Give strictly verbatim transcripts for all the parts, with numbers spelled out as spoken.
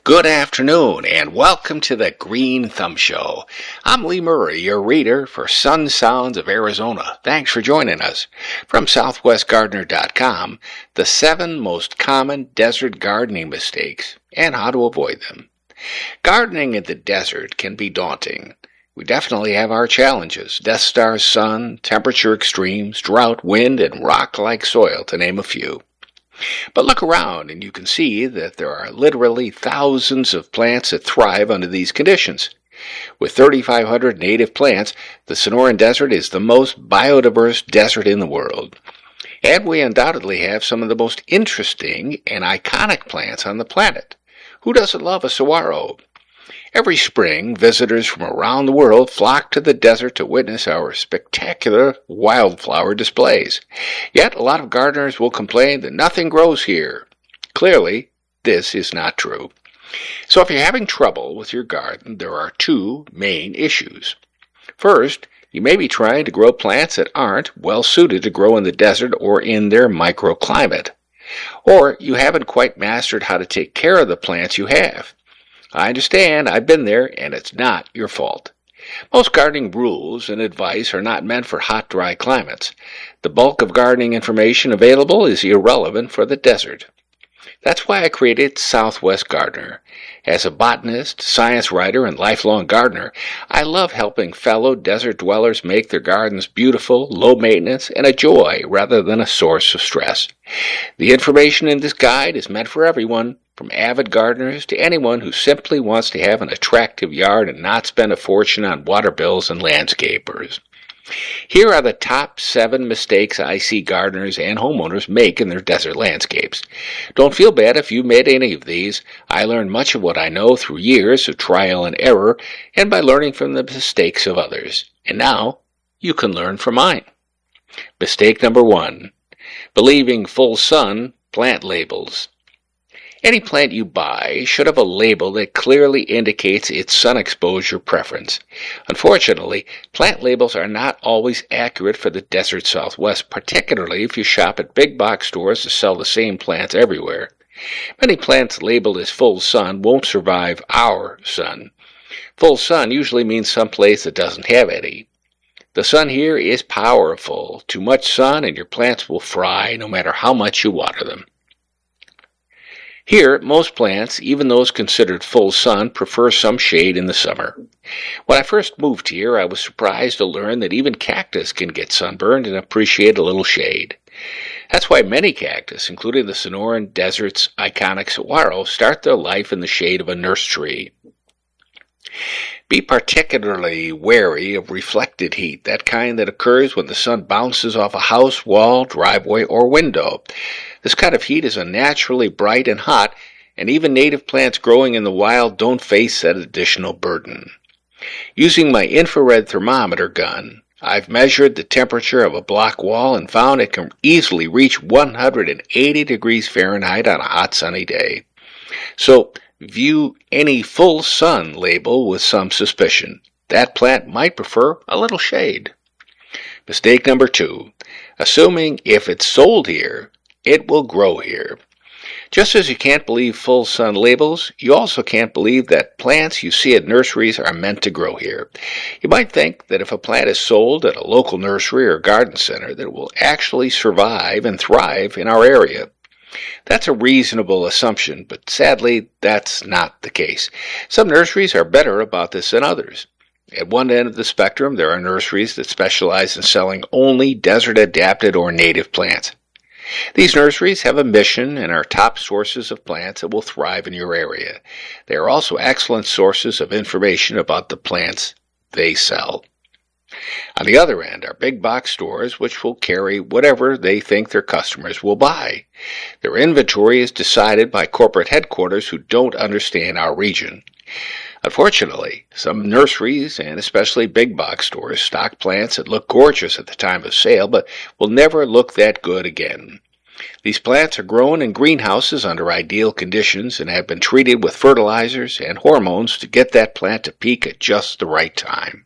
Good afternoon, and welcome to the Green Thumb Show. I'm Lee Murray, your reader for Sun Sounds of Arizona. Thanks for joining us. From Southwest Gardener dot com, the seven most common desert gardening mistakes and how to avoid them. Gardening in the desert can be daunting. We definitely have our challenges: Death Star sun, temperature extremes, drought, wind, and rock-like soil, to name a few. But look around and you can see that there are literally thousands of plants that thrive under these conditions. With thirty-five hundred native plants, the Sonoran Desert is the most biodiverse desert in the world. And we undoubtedly have some of the most interesting and iconic plants on the planet. Who doesn't love a saguaro? Every spring, visitors from around the world flock to the desert to witness our spectacular wildflower displays. Yet, a lot of gardeners will complain that nothing grows here. Clearly, this is not true. So if you're having trouble with your garden, there are two main issues. First, you may be trying to grow plants that aren't well suited to grow in the desert or in their microclimate. Or you haven't quite mastered how to take care of the plants you have. I understand, I've been there, and it's not your fault. Most gardening rules and advice are not meant for hot, dry climates. The bulk of gardening information available is irrelevant for the desert. That's why I created Southwest Gardener. As a botanist, science writer, and lifelong gardener, I love helping fellow desert dwellers make their gardens beautiful, low maintenance, and a joy rather than a source of stress. The information in this guide is meant for everyone, from avid gardeners to anyone who simply wants to have an attractive yard and not spend a fortune on water bills and landscapers. Here are the top seven mistakes I see gardeners and homeowners make in their desert landscapes. Don't feel bad if you made any of these. I learned much of what I know through years of trial and error and by learning from the mistakes of others. And now, you can learn from mine. Mistake number one: believing full sun plant labels. Any plant you buy should have a label that clearly indicates its sun exposure preference. Unfortunately, plant labels are not always accurate for the desert Southwest, particularly if you shop at big box stores that sell the same plants everywhere. Many plants labeled as full sun won't survive our sun. Full sun usually means some place that doesn't have any. The sun here is powerful. Too much sun and your plants will fry no matter how much you water them. Here, most plants, even those considered full sun, prefer some shade in the summer. When I first moved here, I was surprised to learn that even cactus can get sunburned and appreciate a little shade. That's why many cactus, including the Sonoran Desert's iconic saguaro, start their life in the shade of a nurse tree. Be particularly wary of reflected heat, that kind that occurs when the sun bounces off a house, wall, driveway, or window. This kind of heat is unnaturally bright and hot, and even native plants growing in the wild don't face that additional burden. Using my infrared thermometer gun, I've measured the temperature of a block wall and found it can easily reach one hundred eighty degrees Fahrenheit on a hot sunny day. So, view any full sun label with some suspicion. That plant might prefer a little shade. Mistake number two: assuming if it's sold here, it will grow here. Just as you can't believe full sun labels, you also can't believe that plants you see at nurseries are meant to grow here. You might think that if a plant is sold at a local nursery or garden center, that it will actually survive and thrive in our area. That's a reasonable assumption, but sadly, that's not the case. Some nurseries are better about this than others. At one end of the spectrum, there are nurseries that specialize in selling only desert-adapted or native plants. These nurseries have a mission and are top sources of plants that will thrive in your area. They are also excellent sources of information about the plants they sell. On the other end are big box stores which will carry whatever they think their customers will buy. Their inventory is decided by corporate headquarters who don't understand our region. Unfortunately, some nurseries and especially big box stores stock plants that look gorgeous at the time of sale but will never look that good again. These plants are grown in greenhouses under ideal conditions and have been treated with fertilizers and hormones to get that plant to peak at just the right time.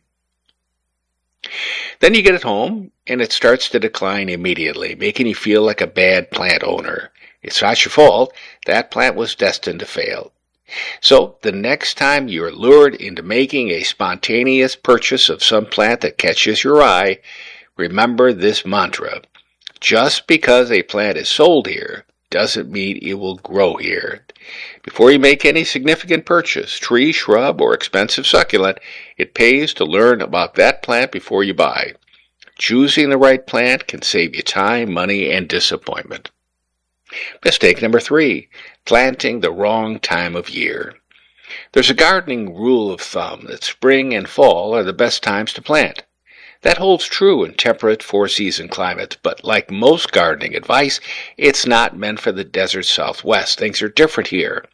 Then you get it home, and it starts to decline immediately, making you feel like a bad plant owner. It's not your fault. That plant was destined to fail. So the next time you're lured into making a spontaneous purchase of some plant that catches your eye, remember this mantra. Just because a plant is sold here doesn't mean it will grow here. Before you make any significant purchase, tree, shrub, or expensive succulent, it pays to learn about that plant before you buy. Choosing the right plant can save you time, money, and disappointment. Mistake number three, planting the wrong time of year. There's a gardening rule of thumb that spring and fall are the best times to plant. That holds true in temperate four-season climates, but like most gardening advice, it's not meant for the desert Southwest. Things are different here.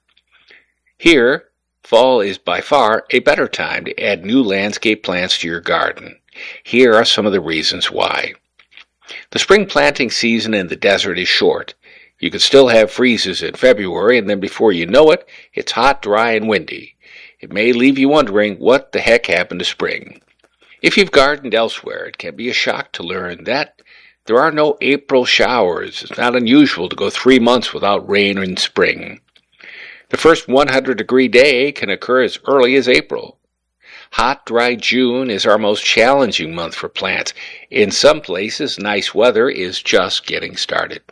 Here, fall is by far a better time to add new landscape plants to your garden. Here are some of the reasons why. The spring planting season in the desert is short. You could still have freezes in February, and then before you know it, it's hot, dry, and windy. It may leave you wondering what the heck happened to spring. If you've gardened elsewhere, it can be a shock to learn that there are no April showers. It's not unusual to go three months without rain in spring. The first one hundred degree day can occur as early as April. Hot, dry June is our most challenging month for plants. In some places, nice weather is just getting started.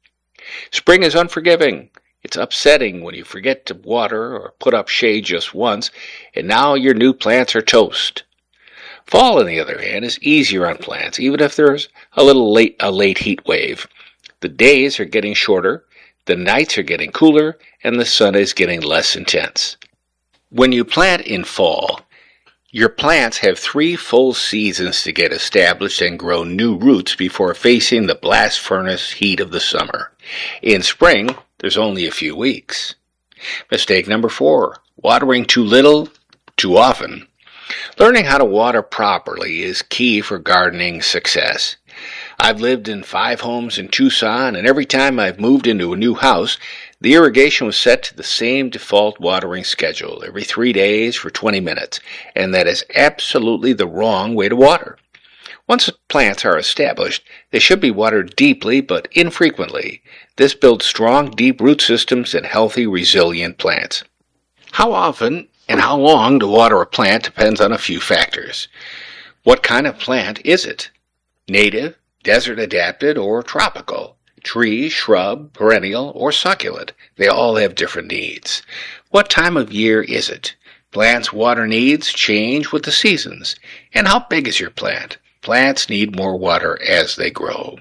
Spring is unforgiving. It's upsetting when you forget to water or put up shade just once, and now your new plants are toast. Fall, on the other hand, is easier on plants, even if there's a little late a late heat wave. The days are getting shorter, the nights are getting cooler, and the sun is getting less intense. When you plant in fall, your plants have three full seasons to get established and grow new roots before facing the blast furnace heat of the summer. In spring, there's only a few weeks. Mistake number four, watering too little, too often. Learning how to water properly is key for gardening success. I've lived in five homes in Tucson, and every time I've moved into a new house, the irrigation was set to the same default watering schedule, every three days for twenty minutes, and that is absolutely the wrong way to water. Once plants are established, they should be watered deeply but infrequently. This builds strong, deep root systems and healthy, resilient plants. How often and how long to water a plant depends on a few factors. What kind of plant is it? Native, desert adapted, or tropical? Tree, shrub, perennial, or succulent? They all have different needs. What time of year is it? Plants' water needs change with the seasons. And how big is your plant? Plants need more water as they grow.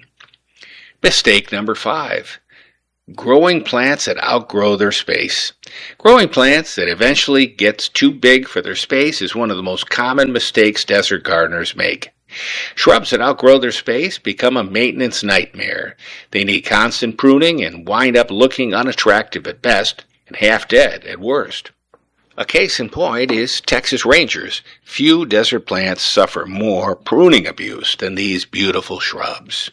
Mistake number five. Growing plants that outgrow their space. Growing plants that eventually gets too big for their space is one of the most common mistakes desert gardeners make. Shrubs that outgrow their space become a maintenance nightmare. They need constant pruning and wind up looking unattractive at best and half dead at worst. A case in point is Texas Rangers. Few desert plants suffer more pruning abuse than these beautiful shrubs.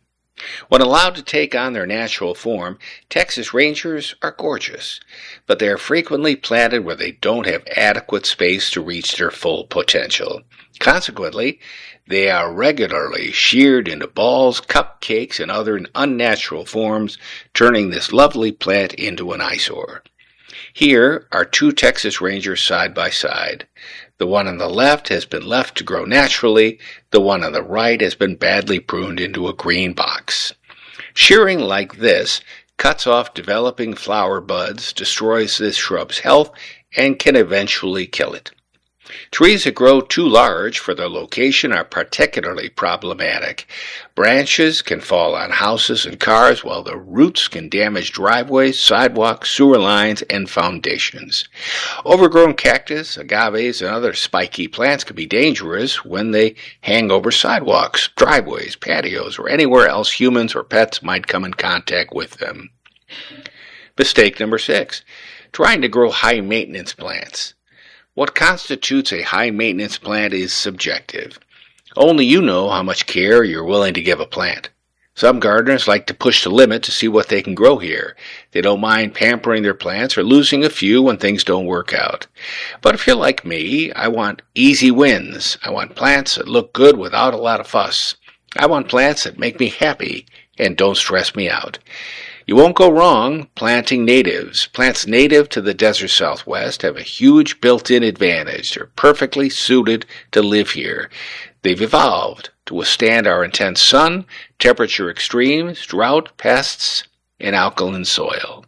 When allowed to take on their natural form, Texas Rangers are gorgeous, but they are frequently planted where they don't have adequate space to reach their full potential. Consequently, they are regularly sheared into balls, cupcakes, and other unnatural forms, turning this lovely plant into an eyesore. Here are two Texas Rangers side by side. The one on the left has been left to grow naturally. The one on the right has been badly pruned into a green box. Shearing like this cuts off developing flower buds, destroys this shrub's health, and can eventually kill it. Trees that grow too large for their location are particularly problematic. Branches can fall on houses and cars, while the roots can damage driveways, sidewalks, sewer lines, and foundations. Overgrown cactus, agaves, and other spiky plants can be dangerous when they hang over sidewalks, driveways, patios, or anywhere else humans or pets might come in contact with them. Mistake number six, trying to grow high-maintenance plants. What constitutes a high-maintenance plant is subjective. Only you know how much care you're willing to give a plant. Some gardeners like to push the limit to see what they can grow here. They don't mind pampering their plants or losing a few when things don't work out. But if you're like me, I want easy wins. I want plants that look good without a lot of fuss. I want plants that make me happy and don't stress me out. You won't go wrong planting natives. Plants native to the desert Southwest have a huge built-in advantage. They're perfectly suited to live here. They've evolved to withstand our intense sun, temperature extremes, drought, pests, and alkaline soil.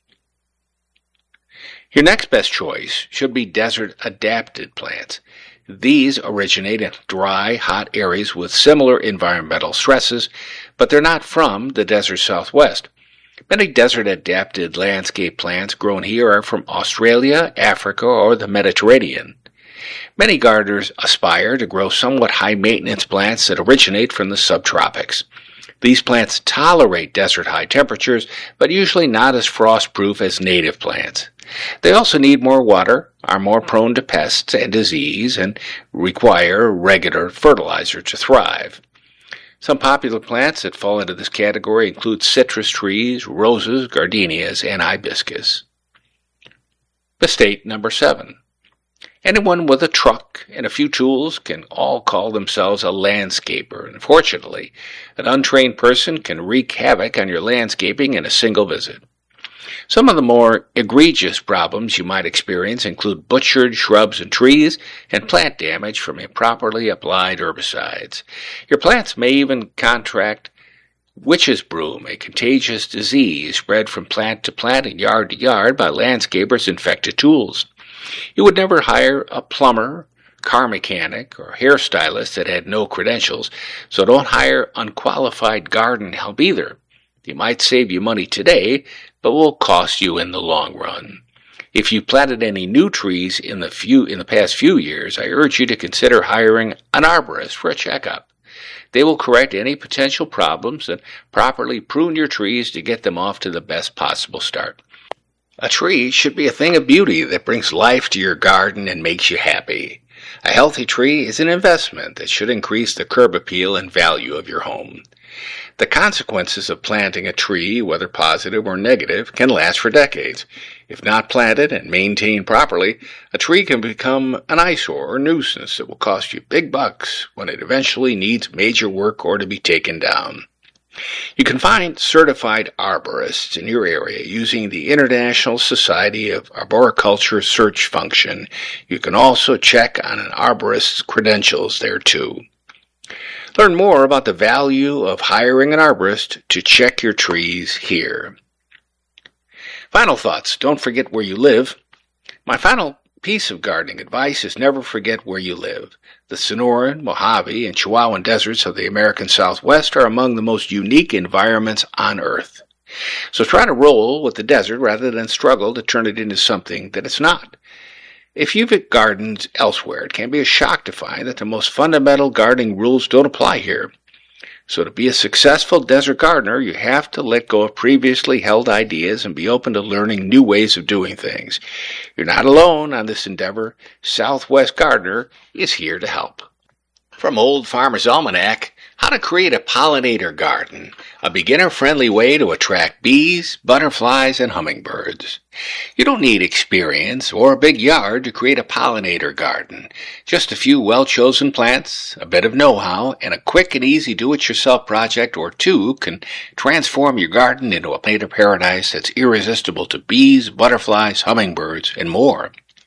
Your next best choice should be desert-adapted plants. These originate in dry, hot areas with similar environmental stresses, but they're not from the desert Southwest. Many desert-adapted landscape plants grown here are from Australia, Africa, or the Mediterranean. Many gardeners aspire to grow somewhat high-maintenance plants that originate from the subtropics. These plants tolerate desert high temperatures, but usually not as frost-proof as native plants. They also need more water, are more prone to pests and disease, and require regular fertilizer to thrive. Some popular plants that fall into this category include citrus trees, roses, gardenias, and hibiscus. Mistake number seven. Anyone with a truck and a few tools can all call themselves a landscaper. Unfortunately, an untrained person can wreak havoc on your landscaping in a single visit. Some of the more egregious problems you might experience include butchered shrubs and trees and plant damage from improperly applied herbicides. Your plants may even contract witch's broom, a contagious disease spread from plant to plant and yard to yard by landscapers' infected tools. You would never hire a plumber, car mechanic, or hairstylist that had no credentials, so don't hire unqualified garden help either. They might save you money today, but will cost you in the long run. If you planted any new trees in the few in the past few years, I urge you to consider hiring an arborist for a checkup. They will correct any potential problems and properly prune your trees to get them off to the best possible start. A tree should be a thing of beauty that brings life to your garden and makes you happy. A healthy tree is an investment that should increase the curb appeal and value of your home. The consequences of planting a tree, whether positive or negative, can last for decades. If not planted and maintained properly, a tree can become an eyesore or nuisance that will cost you big bucks when it eventually needs major work or to be taken down. You can find certified arborists in your area using the International Society of Arboriculture search function. You can also check on an arborist's credentials there too. Learn more about the value of hiring an arborist to check your trees here. Final thoughts. Don't forget where you live. My final piece of gardening advice is never forget where you live. The Sonoran, Mojave, and Chihuahuan deserts of the American Southwest are among the most unique environments on Earth. So try to roll with the desert rather than struggle to turn it into something that it's not. If you've gardened elsewhere, it can be a shock to find that the most fundamental gardening rules don't apply here. So to be a successful desert gardener, you have to let go of previously held ideas and be open to learning new ways of doing things. You're not alone on this endeavor. Southwest Gardener is here to help. From Old Farmer's Almanac, How to Create a Pollinator Garden, a beginner-friendly way to attract bees, butterflies, and hummingbirds. You don't need experience or a big yard to create a pollinator garden. Just a few well-chosen plants, a bit of know-how, and a quick and easy do-it-yourself project or two can transform your garden into a pollinator paradise that's irresistible to bees, butterflies, hummingbirds, and more.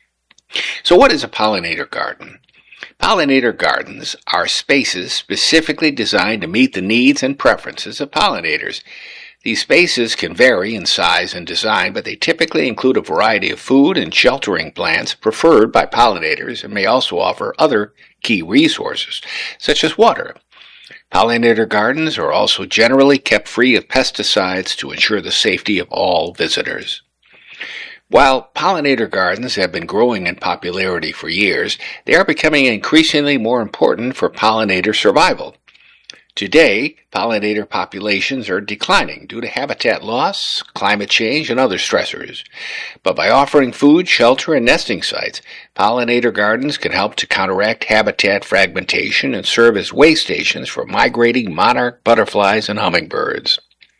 So what is a pollinator garden? Pollinator gardens are spaces specifically designed to meet the needs and preferences of pollinators. These spaces can vary in size and design, but they typically include a variety of food and sheltering plants preferred by pollinators and may also offer other key resources, such as water. Pollinator gardens are also generally kept free of pesticides to ensure the safety of all visitors. While pollinator gardens have been growing in popularity for years, they are becoming increasingly more important for pollinator survival. Today, pollinator populations are declining due to habitat loss, climate change, and other stressors. But by offering food, shelter, and nesting sites, pollinator gardens can help to counteract habitat fragmentation and serve as way stations for migrating monarch butterflies and hummingbirds.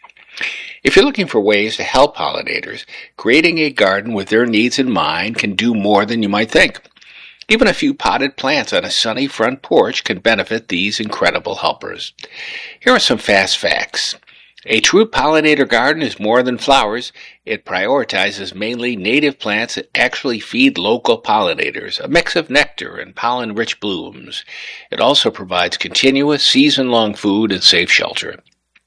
If you're looking for ways to help pollinators, creating a garden with their needs in mind can do more than you might think. Even a few potted plants on a sunny front porch can benefit these incredible helpers. Here are some fast facts. A true pollinator garden is more than flowers. It prioritizes mainly native plants that actually feed local pollinators, a mix of nectar and pollen-rich blooms. It also provides continuous, season-long food and safe shelter.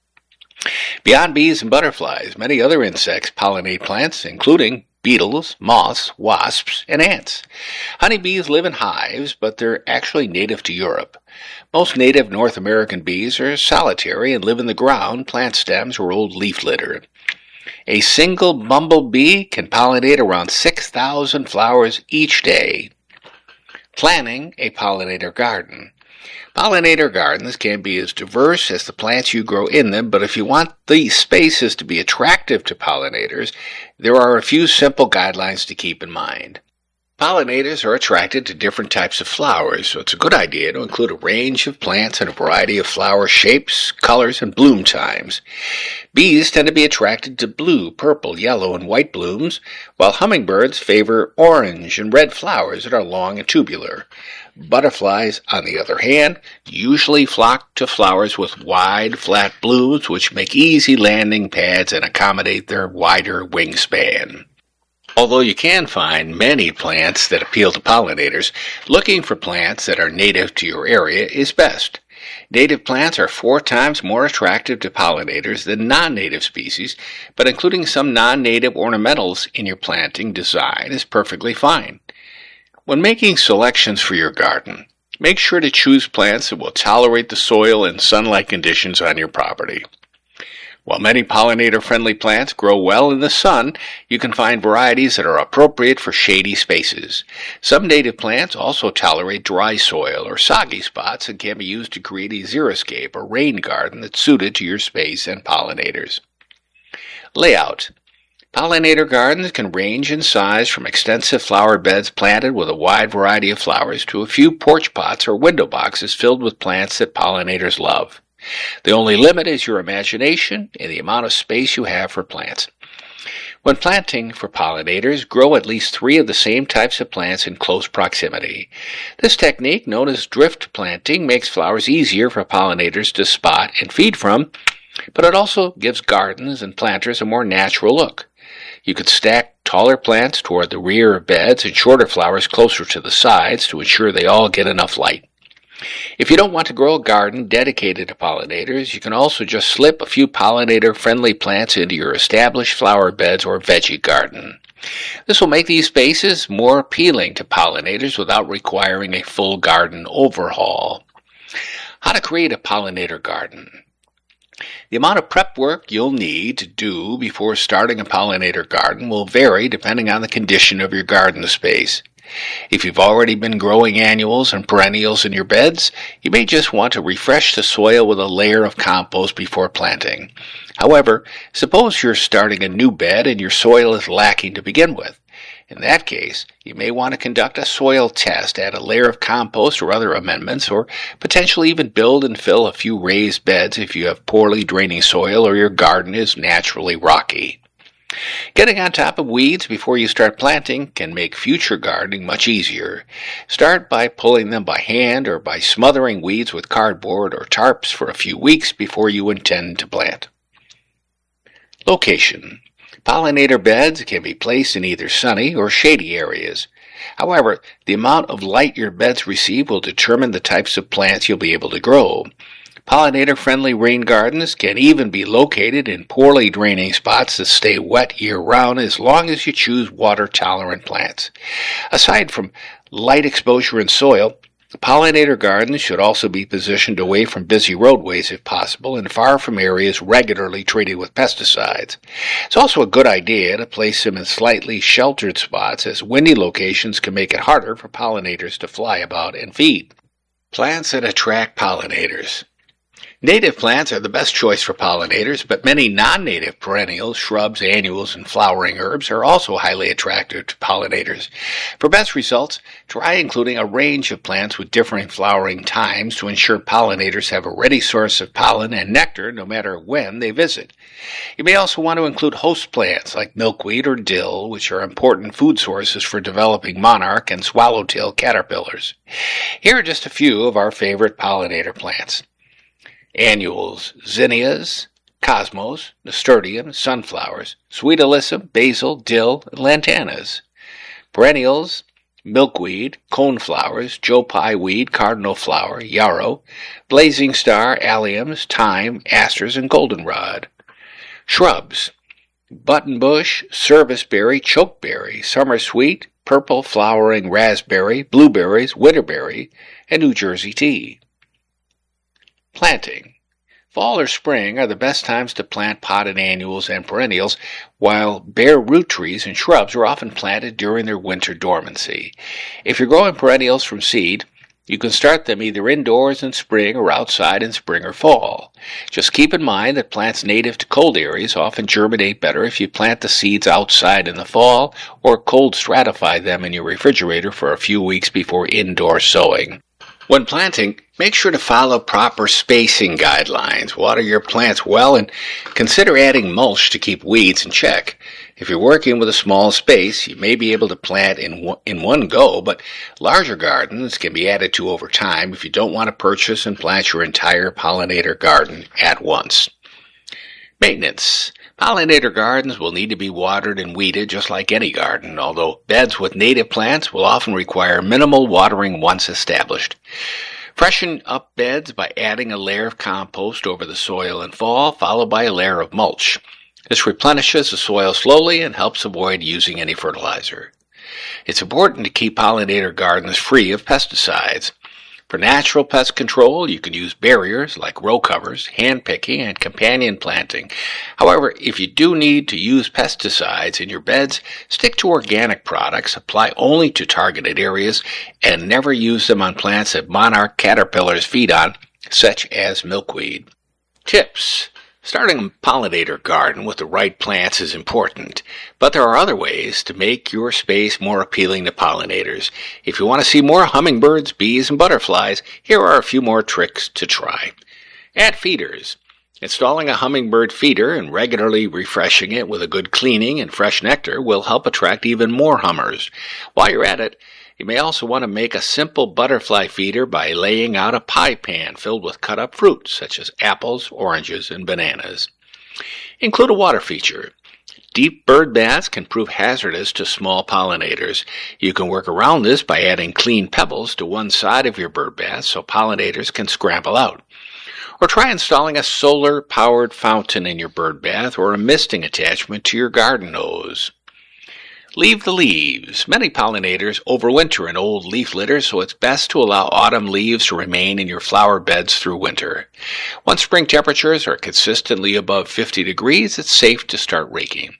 Beyond bees and butterflies, many other insects pollinate plants, including beetles, moths, wasps, and ants. Honeybees live in hives, but they're actually native to Europe. Most native North American bees are solitary and live in the ground, plant stems, or old leaf litter. A single bumblebee can pollinate around six thousand flowers each day. Planning a pollinator garden. Pollinator gardens can be as diverse as the plants you grow in them, but if you want these spaces to be attractive to pollinators, there are a few simple guidelines to keep in mind. Pollinators are attracted to different types of flowers, so it's a good idea to include a range of plants and a variety of flower shapes, colors, and bloom times. Bees tend to be attracted to blue, purple, yellow, and white blooms, while hummingbirds favor orange and red flowers that are long and tubular. Butterflies, on the other hand, usually flock to flowers with wide, flat blooms, which make easy landing pads and accommodate their wider wingspan. Although you can find many plants that appeal to pollinators, looking for plants that are native to your area is best. Native plants are four times more attractive to pollinators than non-native species, but including some non-native ornamentals in your planting design is perfectly fine. When making selections for your garden, make sure to choose plants that will tolerate the soil and sunlight conditions on your property. While many pollinator-friendly plants grow well in the sun, you can find varieties that are appropriate for shady spaces. Some native plants also tolerate dry soil or soggy spots and can be used to create a xeriscape or rain garden that's suited to your space and pollinators. Layout. Pollinator gardens can range in size from extensive flower beds planted with a wide variety of flowers to a few porch pots or window boxes filled with plants that pollinators love. The only limit is your imagination and the amount of space you have for plants. When planting for pollinators, grow at least three of the same types of plants in close proximity. This technique, known as drift planting, makes flowers easier for pollinators to spot and feed from, but it also gives gardens and planters a more natural look. You could stack taller plants toward the rear of beds and shorter flowers closer to the sides to ensure they all get enough light. If you don't want to grow a garden dedicated to pollinators, you can also just slip a few pollinator-friendly plants into your established flower beds or veggie garden. This will make these spaces more appealing to pollinators without requiring a full garden overhaul. How to create a pollinator garden. The amount of prep work you'll need to do before starting a pollinator garden will vary depending on the condition of your garden space. If you've already been growing annuals and perennials in your beds, you may just want to refresh the soil with a layer of compost before planting. However, suppose you're starting a new bed and your soil is lacking to begin with. In that case, you may want to conduct a soil test, add a layer of compost or other amendments, or potentially even build and fill a few raised beds if you have poorly draining soil or your garden is naturally rocky. Getting on top of weeds before you start planting can make future gardening much easier. Start by pulling them by hand or by smothering weeds with cardboard or tarps for a few weeks before you intend to plant. Location. Pollinator beds can be placed in either sunny or shady areas. However, the amount of light your beds receive will determine the types of plants you'll be able to grow. Pollinator-friendly rain gardens can even be located in poorly draining spots that stay wet year-round as long as you choose water-tolerant plants. Aside from light exposure in soil, pollinator gardens should also be positioned away from busy roadways if possible and far from areas regularly treated with pesticides. It's also a good idea to place them in slightly sheltered spots, as windy locations can make it harder for pollinators to fly about and feed. Plants that attract pollinators. Native plants are the best choice for pollinators, but many non-native perennials, shrubs, annuals, and flowering herbs are also highly attractive to pollinators. For best results, try including a range of plants with differing flowering times to ensure pollinators have a ready source of pollen and nectar no matter when they visit. You may also want to include host plants like milkweed or dill, which are important food sources for developing monarch and swallowtail caterpillars. Here are just a few of our favorite pollinator plants. Annuals, zinnias, cosmos, nasturtium, sunflowers, sweet alyssum, basil, dill, and lantanas. Perennials, milkweed, coneflowers, joe pye weed, cardinal flower, yarrow, blazing star, alliums, thyme, asters, and goldenrod. Shrubs, buttonbush, serviceberry, chokeberry, summer sweet, purple flowering raspberry, blueberries, winterberry, and New Jersey tea. Planting. Fall or spring are the best times to plant potted annuals and perennials, while bare root trees and shrubs are often planted during their winter dormancy. If you're growing perennials from seed, you can start them either indoors in spring or outside in spring or fall. Just keep in mind that plants native to cold areas often germinate better if you plant the seeds outside in the fall or cold stratify them in your refrigerator for a few weeks before indoor sowing. When planting, make sure to follow proper spacing guidelines. Water your plants well and consider adding mulch to keep weeds in check. If you're working with a small space, you may be able to plant in one, in one go, but larger gardens can be added to over time if you don't want to purchase and plant your entire pollinator garden at once. Maintenance. Pollinator gardens will need to be watered and weeded just like any garden, although beds with native plants will often require minimal watering once established. Freshen up beds by adding a layer of compost over the soil in fall, followed by a layer of mulch. This replenishes the soil slowly and helps avoid using any fertilizer. It's important to keep pollinator gardens free of pesticides. For natural pest control, you can use barriers like row covers, hand picking, and companion planting. However, if you do need to use pesticides in your beds, stick to organic products, apply only to targeted areas, and never use them on plants that monarch caterpillars feed on, such as milkweed. Tips. Starting a pollinator garden with the right plants is important, but there are other ways to make your space more appealing to pollinators. If you want to see more hummingbirds, bees, and butterflies, here are a few more tricks to try. Add feeders. Installing a hummingbird feeder and regularly refreshing it with a good cleaning and fresh nectar will help attract even more hummers. While you're at it, you may also want to make a simple butterfly feeder by laying out a pie pan filled with cut-up fruits, such as apples, oranges, and bananas. Include a water feature. Deep bird baths can prove hazardous to small pollinators. You can work around this by adding clean pebbles to one side of your bird bath so pollinators can scramble out. Or try installing a solar-powered fountain in your bird bath or a misting attachment to your garden hose. Leave the leaves. Many pollinators overwinter in old leaf litter, so it's best to allow autumn leaves to remain in your flower beds through winter. Once spring temperatures are consistently above fifty degrees, it's safe to start raking.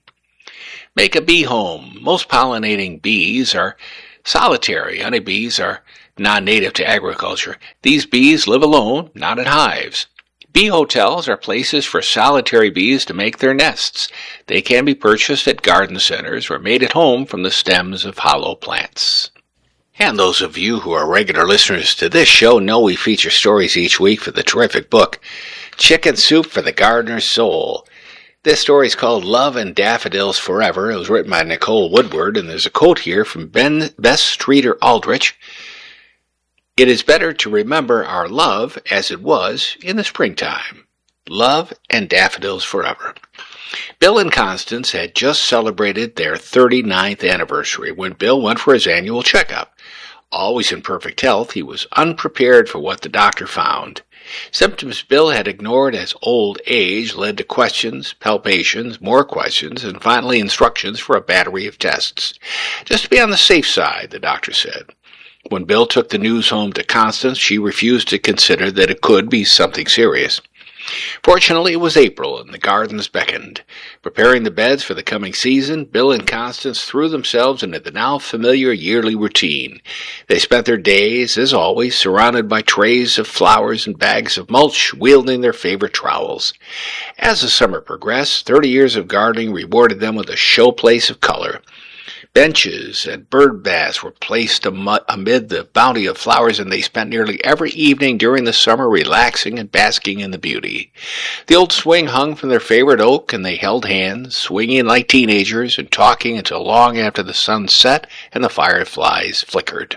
Make a bee home. Most pollinating bees are solitary. Honeybees are non-native to agriculture. These bees live alone, not in hives. Bee hotels are places for solitary bees to make their nests. They can be purchased at garden centers or made at home from the stems of hollow plants. And those of you who are regular listeners to this show know we feature stories each week for the terrific book, Chicken Soup for the Gardener's Soul. This story is called Love and Daffodils Forever. It was written by Nicole Woodward, and there's a quote here from Ben Bess Streeter Aldrich. It is better to remember our love as it was in the springtime. Love and daffodils forever. Bill and Constance had just celebrated their thirty-ninth anniversary when Bill went for his annual checkup. Always in perfect health, he was unprepared for what the doctor found. Symptoms Bill had ignored as old age led to questions, palpations, more questions, and finally instructions for a battery of tests. Just to be on the safe side, the doctor said. When Bill took the news home to Constance, she refused to consider that it could be something serious. Fortunately, it was April, and the gardens beckoned. Preparing the beds for the coming season, Bill and Constance threw themselves into the now familiar yearly routine. They spent their days, as always, surrounded by trays of flowers and bags of mulch, wielding their favorite trowels. As the summer progressed, thirty years of gardening rewarded them with a showplace of color. Benches and bird baths were placed amid the bounty of flowers, and they spent nearly every evening during the summer relaxing and basking in the beauty. The old swing hung from their favorite oak, and they held hands, swinging like teenagers and talking until long after the sun set and the fireflies flickered.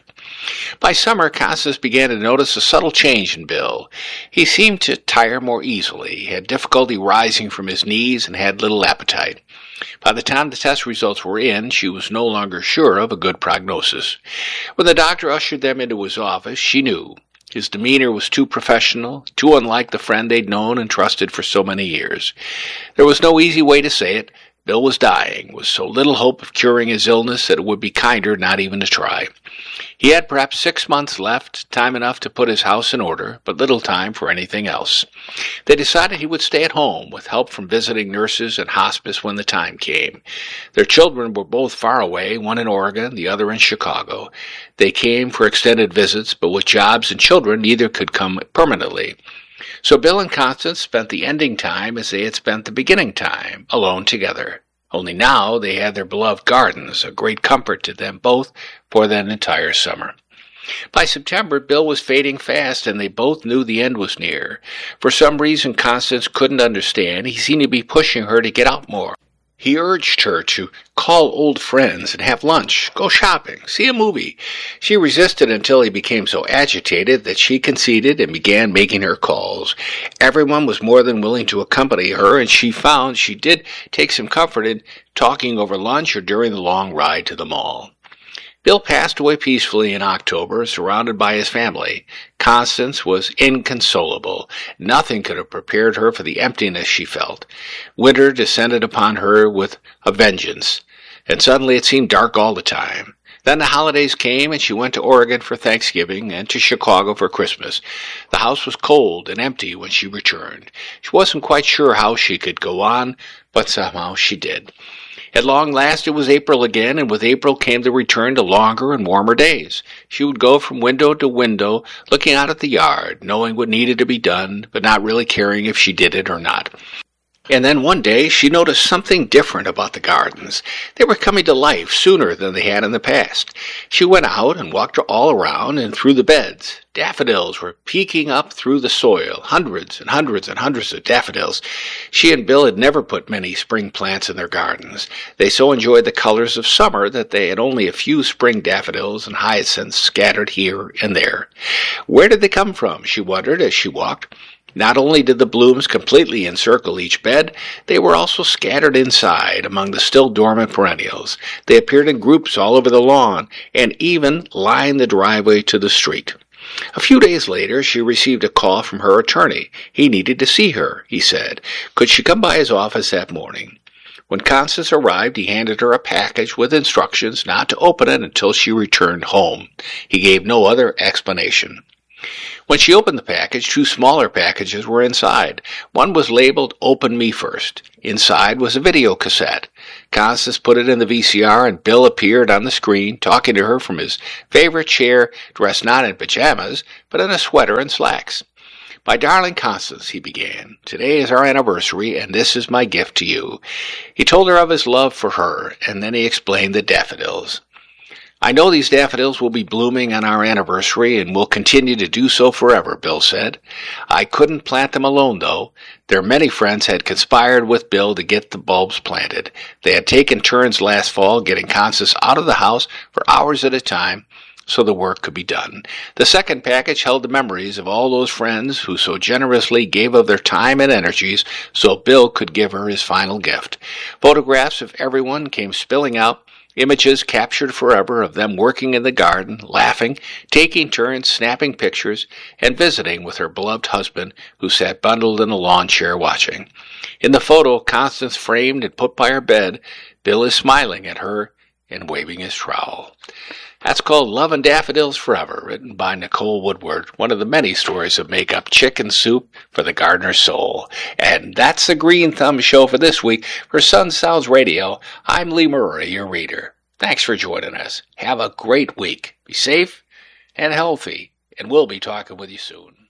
By summer, Constance began to notice a subtle change in Bill. He seemed to tire more easily, had difficulty rising from his knees, and had little appetite. By the time the test results were in, she was no longer sure of a good prognosis. When the doctor ushered them into his office, she knew. His demeanor was too professional, too unlike the friend they'd known and trusted for so many years. There was no easy way to say it. Bill was dying, with so little hope of curing his illness that it would be kinder not even to try. He had perhaps six months left, time enough to put his house in order, but little time for anything else. They decided he would stay at home, with help from visiting nurses and hospice when the time came. Their children were both far away, one in Oregon, the other in Chicago. They came for extended visits, but with jobs and children, neither could come permanently. So Bill and Constance spent the ending time as they had spent the beginning time, alone together. Only now they had their beloved gardens, a great comfort to them both for that entire summer. By September, Bill was fading fast, and they both knew the end was near. For some reason Constance couldn't understand, he seemed to be pushing her to get out more. He urged her to call old friends and have lunch, go shopping, see a movie. She resisted until he became so agitated that she conceded and began making her calls. Everyone was more than willing to accompany her, and she found she did take some comfort in talking over lunch or during the long ride to the mall. Bill passed away peacefully in October, surrounded by his family. Constance was inconsolable. Nothing could have prepared her for the emptiness she felt. Winter descended upon her with a vengeance, and suddenly it seemed dark all the time. Then the holidays came, and she went to Oregon for Thanksgiving and to Chicago for Christmas. The house was cold and empty when she returned. She wasn't quite sure how she could go on, but somehow she did. At long last it was April again, and with April came the return to longer and warmer days. She would go from window to window, looking out at the yard, knowing what needed to be done, but not really caring if she did it or not. And then one day she noticed something different about the gardens. They were coming to life sooner than they had in the past. She went out and walked all around and through the beds. Daffodils were peeking up through the soil, hundreds and hundreds and hundreds of daffodils. She and Bill had never put many spring plants in their gardens. They so enjoyed the colors of summer that they had only a few spring daffodils and hyacinths scattered here and there. Where did they come from, she wondered as she walked. Not only did the blooms completely encircle each bed, they were also scattered inside among the still dormant perennials. They appeared in groups all over the lawn and even lined the driveway to the street. A few days later, she received a call from her attorney. He needed to see her, he said. Could she come by his office that morning? When Constance arrived, he handed her a package with instructions not to open it until she returned home. He gave no other explanation. When she opened the package, two smaller packages were inside. One was labeled Open Me First. Inside was a video cassette. Constance put it in the V C R, and Bill appeared on the screen, talking to her from his favorite chair, dressed not in pajamas, but in a sweater and slacks. "My darling Constance," he began, "today is our anniversary, and this is my gift to you." He told her of his love for her, and then he explained the daffodils. "I know these daffodils will be blooming on our anniversary and will continue to do so forever," Bill said. "I couldn't plant them alone, though. Their many friends had conspired with Bill to get the bulbs planted. They had taken turns last fall getting Constance out of the house for hours at a time so the work could be done. The second package held the memories of all those friends who so generously gave of their time and energies so Bill could give her his final gift. Photographs of everyone came spilling out, images captured forever of them working in the garden, laughing, taking turns, snapping pictures, and visiting with her beloved husband, who sat bundled in a lawn chair watching. In the photo, Constance framed and put by her bed, Bill is smiling at her and waving his trowel. That's called Love and Daffodils Forever, written by Nicole Woodward, one of the many stories that make up Chicken Soup for the Gardener's Soul. And that's the Green Thumb Show for this week. For Sun Sounds Radio, I'm Lee Murray, your reader. Thanks for joining us. Have a great week. Be safe and healthy, and we'll be talking with you soon.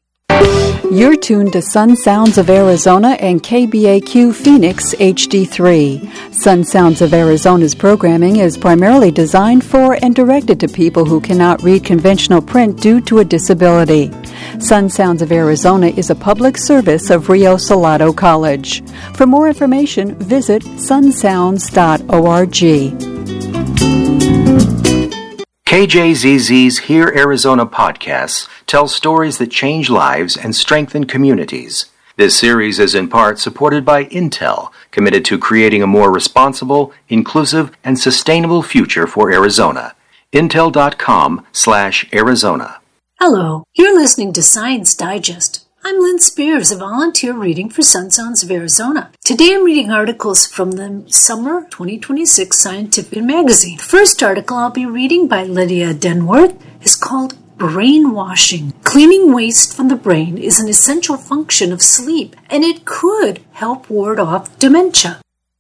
You're tuned to Sun Sounds of Arizona and K B A Q Phoenix H D three. Sun Sounds of Arizona's programming is primarily designed for and directed to people who cannot read conventional print due to a disability. Sun Sounds of Arizona is a public service of Rio Salado College. For more information, visit sun sounds dot org. K J Z Z's Hear Arizona podcasts tell stories that change lives and strengthen communities. This series is in part supported by Intel, committed to creating a more responsible, inclusive, and sustainable future for Arizona. Intel.com slash Arizona. Hello, you're listening to Science Digest. I'm Lynn Spears, a volunteer reading for Sun Sounds of Arizona. Today I'm reading articles from the Summer twenty twenty-six Scientific Magazine. The first article I'll be reading by Lydia Denworth is called Brainwashing. Cleaning waste from the brain is an essential function of sleep, and it could help ward off dementia.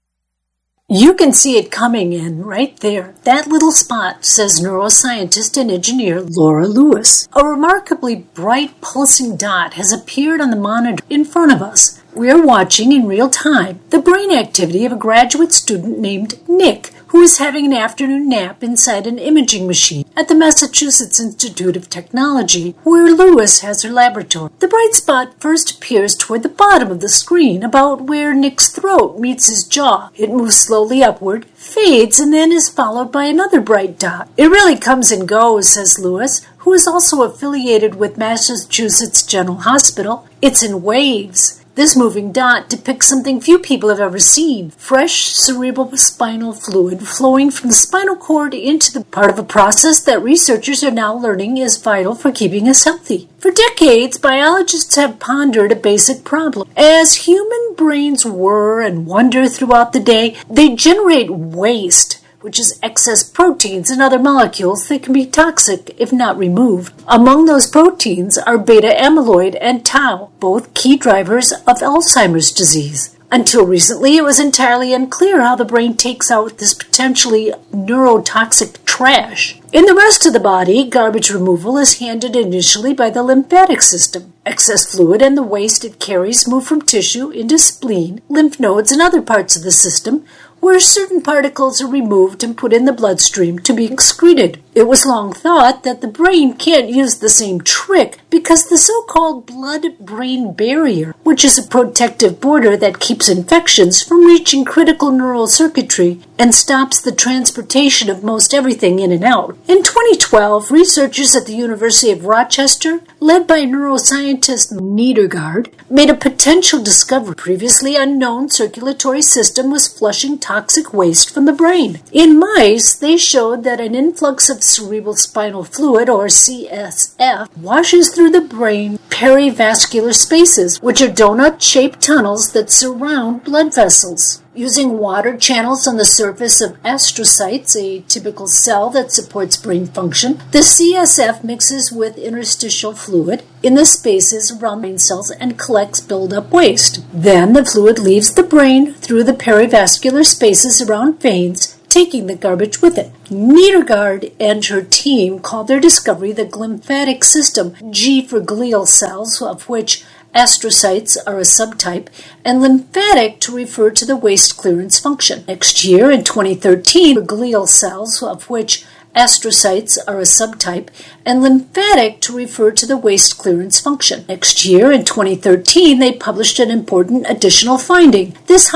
You can see it coming in right there. That little spot, says neuroscientist and engineer Laura Lewis. A remarkably bright pulsing dot has appeared on the monitor in front of us. We are watching in real time the brain activity of a graduate student named Nick, who is having an afternoon nap inside an imaging machine at the Massachusetts Institute of Technology, where Lewis has her laboratory. The bright spot first appears toward the bottom of the screen, about where Nick's throat meets his jaw. It moves slowly upward, fades, and then is followed by another bright dot. It really comes and goes, says Lewis, who is also affiliated with Massachusetts General Hospital. It's in waves. This moving dot depicts something few people have ever seen: fresh cerebral spinal fluid flowing from the spinal cord into the part of a process that researchers are now learning is vital for keeping us healthy. For decades, biologists have pondered a basic problem. As human brains whir and wonder throughout the day, they generate waste, which is excess proteins and other molecules that can be toxic if not removed. Among those proteins are beta amyloid and tau, both key drivers of Alzheimer's disease. Until recently, it was entirely unclear how the brain takes out this potentially neurotoxic trash. In the rest of the body, garbage removal is handled initially by the lymphatic system. Excess fluid and the waste it carries move from tissue into spleen, lymph nodes, and other parts of the system, where certain particles are removed and put in the bloodstream to be excreted. It was long thought that the brain can't use the same trick because the so-called blood-brain barrier, which is a protective border that keeps infections from reaching critical neural circuitry and stops the transportation of most everything in and out. In twenty twelve, researchers at the University of Rochester, led by neuroscientist Nedergaard, made a potential discovery. Previously unknown circulatory system was flushing toxic waste from the brain. In mice, they showed that an influx of cerebral spinal fluid, or C S F, washes through the brain perivascular spaces, which are donut-shaped tunnels that surround blood vessels. Using water channels on the surface of astrocytes, a typical cell that supports brain function, the C S F mixes with interstitial fluid in the spaces around brain cells and collects build-up waste. Then the fluid leaves the brain through the perivascular spaces around veins, taking the garbage with it. Nedergaard and her team called their discovery the glymphatic system, G for glial cells, of which astrocytes are a subtype, and lymphatic to refer to the waste clearance function. Next year, in twenty thirteen, for glial cells, of which astrocytes are a subtype, and lymphatic to refer to the waste clearance function. Next year, in twenty thirteen, they published an important additional finding. This